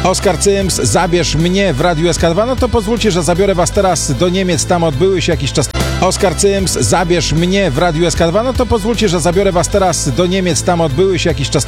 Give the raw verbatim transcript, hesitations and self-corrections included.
Oskar Cyms, zabierz mnie w Radiu S K dwa. No to pozwólcie, że zabiorę was teraz do Niemiec. Tam odbyły się jakiś czas... Oskar Cyms, zabierz mnie w Radiu S K dwa. No to pozwólcie, że zabiorę was teraz do Niemiec. Tam odbyły się jakiś czas...